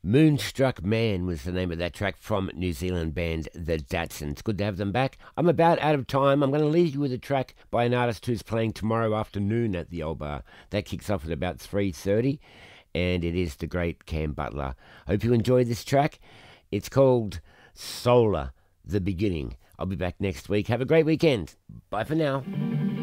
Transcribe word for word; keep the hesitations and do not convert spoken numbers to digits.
Moonstruck Man was the name of that track from New Zealand band The Datsuns. Good to have them back. I'm about out of time. I'm going to leave you with a track by an artist who's playing tomorrow afternoon at the Old Bar. That kicks off at about three thirty, and it is the great Cam Butler. Hope you enjoyed this track. It's called Solar, The Beginning. I'll be back next week. Have a great weekend. Bye for now.